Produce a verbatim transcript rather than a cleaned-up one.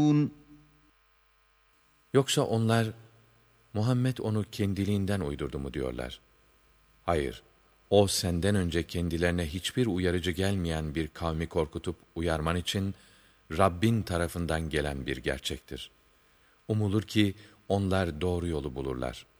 Yoksa onlar, Muhammed onu kendiliğinden uydurdu mu diyorlar. Hayır, o senden önce kendilerine hiçbir uyarıcı gelmeyen bir kavmi korkutup uyarman için Rabbin tarafından gelen bir gerçektir. Umulur ki onlar doğru yolu bulurlar.